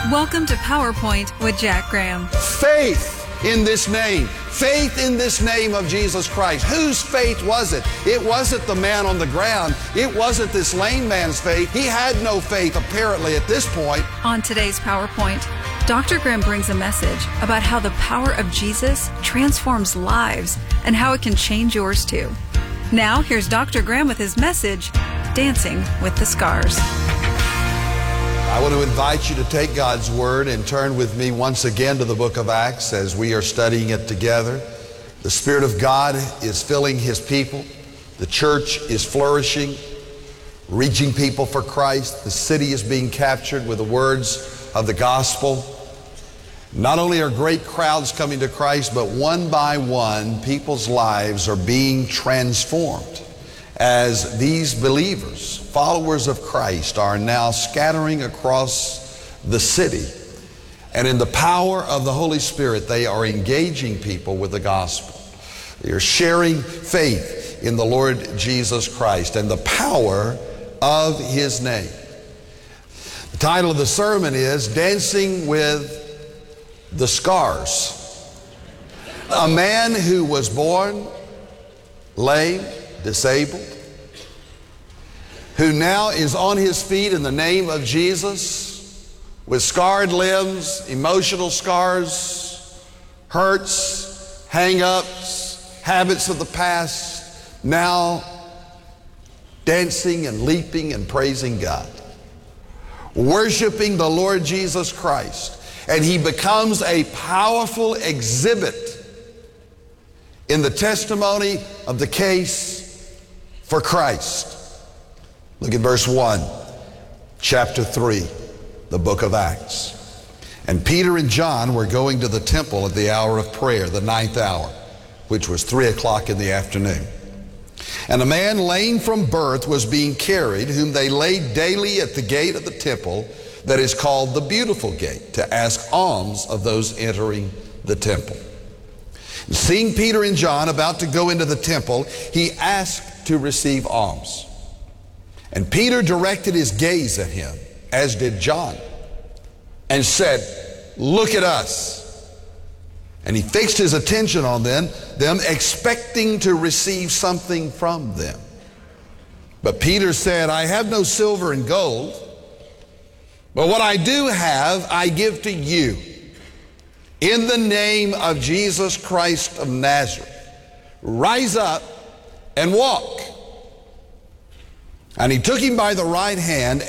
Welcome to PowerPoint with Jack Graham. Faith in this name. Faith in this name of Jesus Christ. Whose faith was it? It wasn't the man on the ground. It wasn't this lame man's faith. He had no faith, apparently, at this point. On today's PowerPoint, Dr. Graham brings a message about how the power of Jesus transforms lives and how it can change yours too. Now, here's Dr. Graham with his message, Dancing with the Scars. I want to invite you to take God's Word and turn with me once again to the book of Acts as we are studying it together. The Spirit of God is filling His people. The church is flourishing, reaching people for Christ. The city is being captured with the words of the gospel. Not only are great crowds coming to Christ, but one by one, people's lives are being transformed as these believers, followers of Christ, are now scattering across the city. And in the power of the Holy Spirit, they are engaging people with the gospel. They are sharing faith in the Lord Jesus Christ and the power of His name. The title of the sermon is Dancing with the Scars. A man who was born lame, disabled, who now is on his feet in the name of Jesus with scarred limbs, emotional scars, hurts, hang-ups, habits of the past, now dancing and leaping and praising God, worshiping the Lord Jesus Christ. And he becomes a powerful exhibit in the testimony of the case for Christ. Look at verse 1, chapter 3, the book of Acts. And Peter and John were going to the temple at the hour of prayer, the 9th hour, which was 3 o'clock in the afternoon. And a man lame from birth was being carried, whom they laid daily at the gate of the temple, that is called the Beautiful Gate, to ask alms of those entering the temple. Seeing Peter and John about to go into the temple, he asked to receive alms. And Peter directed his gaze at him, as did John, and said, "Look at us." And he fixed his attention on them, expecting to receive something from them. But Peter said, "I have no silver and gold, but what I do have, I give to you. In the name of Jesus Christ of Nazareth, rise up and walk." And he took him by the right hand